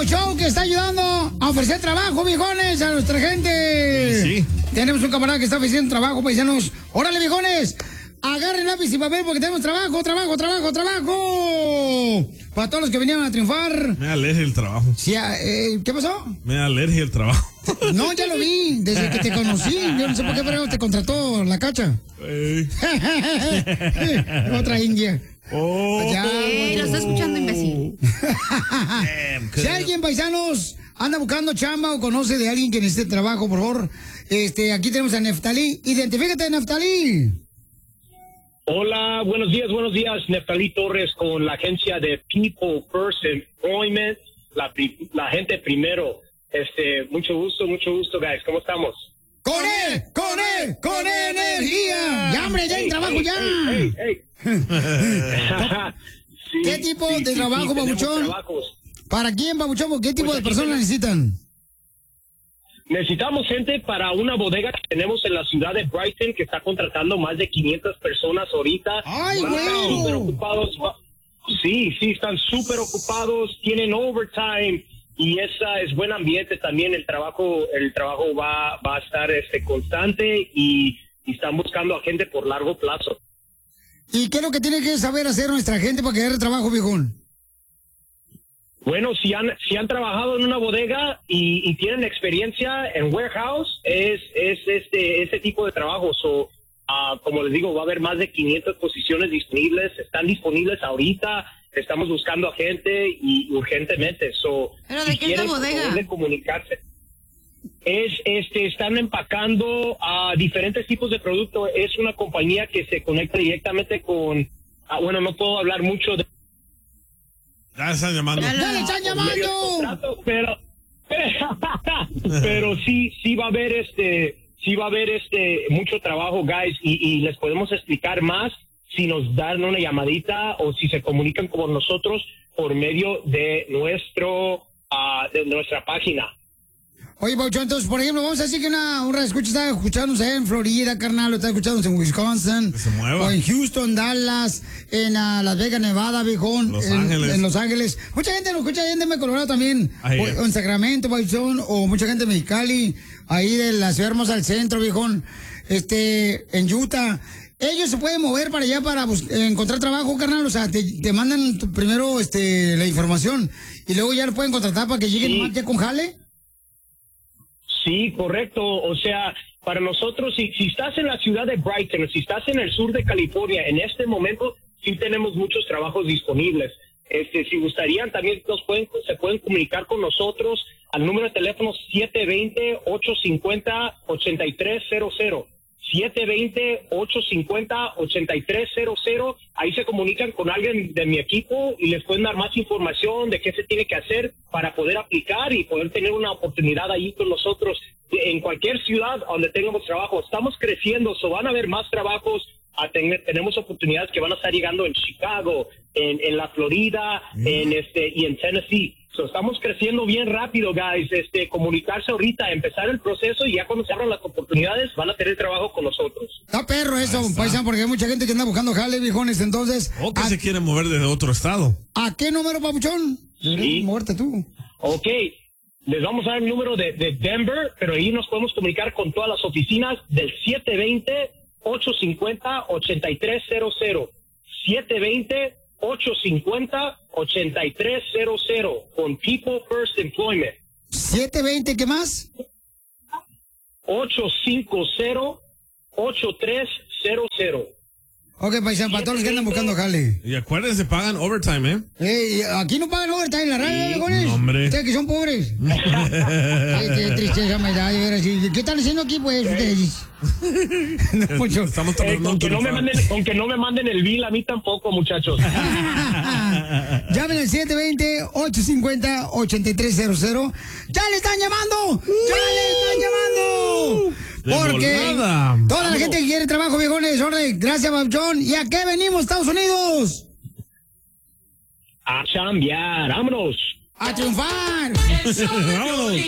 show que está ayudando a ofrecer trabajo, viejones, a nuestra gente. Sí. Tenemos un camarada que está ofreciendo trabajo, paisanos. ¡Órale, viejones! Agarren lápiz y papel porque tenemos trabajo. Para todos los que vinieron a triunfar. Me da alergia el trabajo. Sí, ¿qué pasó? Me da alergia el trabajo. No, ya lo vi, desde que te conocí. Yo no sé por qué, pero te contrató la cacha. Otra india. Lo está escuchando, imbécil. Si alguien, paisanos, anda buscando chamba o conoce de alguien que necesite trabajo, por favor, aquí tenemos a Neftalí. Identifícate, Neftalí. Hola, buenos días, Neftalí Torres con la agencia de People First Employment, la gente primero. Mucho gusto, guys, ¿cómo estamos? ¡Con energía! ¡Ya, hombre, ya hay trabajo, ya! Sí, ¿Qué tipo de trabajo, Pabuchón? ¿Para quién, Pabuchón? ¿Qué tipo de personas necesitan? Necesitamos gente para una bodega que tenemos en la ciudad de Brighton que está contratando más de 500 personas ahorita. ¡Ay, Están güey! súper ocupados. Sí, están súper ocupados, tienen overtime y esa es buen ambiente también. El trabajo va a estar constante y están buscando a gente por largo plazo. ¿Y qué es lo que tiene que saber hacer nuestra gente para que agarre trabajo, viejón? Bueno, si han trabajado en una bodega y tienen experiencia en warehouse, es este tipo de trabajo. Como les digo, va a haber más de 500 posiciones disponibles. Están disponibles ahorita. Estamos buscando a gente y urgentemente. ¿Pero de qué es la bodega? De comunicarse. Están empacando diferentes tipos de productos. Es una compañía que se conecta directamente con... bueno, no puedo hablar mucho de... Ya están llamando. ¡Ya le están llamando! Pero sí va a haber mucho trabajo, guys, y les podemos explicar más si nos dan una llamadita o si se comunican con nosotros por medio de nuestra página. Oye, Paucho, entonces, por ejemplo, vamos a decir que un radioescucha está escuchándonos allá en Florida, carnal, o está escuchándonos en Wisconsin, que se mueva. O en Houston, Dallas, en Las Vegas, Nevada, viejón, en Los Ángeles. Mucha gente nos escucha allá en Denver, Colorado también, o en Sacramento, Pauchón, o mucha gente de Mexicali, ahí de la ciudad hermosa del centro, viejón, en Utah. Ellos se pueden mover para allá para encontrar trabajo, carnal, o sea, te mandan primero la información y luego ya lo pueden contratar para que lleguen más ya con jale. Sí, correcto. O sea, para nosotros, si estás en la ciudad de Brighton, si estás en el sur de California, en este momento sí tenemos muchos trabajos disponibles. Si gustarían, también se pueden comunicar con nosotros al número de teléfono 720-850-8300. 720-850-8300. Ahí se comunican con alguien de mi equipo y les pueden dar más información de qué se tiene que hacer para poder aplicar y poder tener una oportunidad ahí con nosotros. En cualquier ciudad donde tengamos trabajo, estamos creciendo, van a haber más trabajos. Tenemos oportunidades que van a estar llegando en Chicago, en la Florida, y en Tennessee. Estamos creciendo bien rápido, guys. Comunicarse ahorita, empezar el proceso y ya cuando se abran las oportunidades van a tener trabajo con nosotros. Está perro eso, paisano, porque hay mucha gente que anda buscando jale, viejones, entonces... O que se quiere mover desde otro estado. ¿A qué número, papuchón? Sí. Muerte tú. Ok, les vamos a dar el número de Denver, pero ahí nos podemos comunicar con todas las oficinas del 720-850-8300. 720-850-8300 con People First Employment. 720, ¿qué más? 850-8300. Ok, paisano, para todos los que andan buscando jale. Y acuérdense, pagan overtime, Aquí no pagan overtime en la radio, viejones. No, hombre. Ustedes que son pobres. Ay, qué tristeza me da, de veras. ¿Qué están haciendo aquí, pues, ustedes? Estamos tratando aunque no me manden el bill, a mí tampoco, muchachos. Llamen al 720-850-8300. ¡Ya le están llamando! ¡Ya le están llamando! Porque toda la gente que quiere trabajo, viejones, orden. Gracias, John. ¿Y a qué venimos, Estados Unidos? A chambear, vámonos. ¡A triunfar! ¡Vámonos!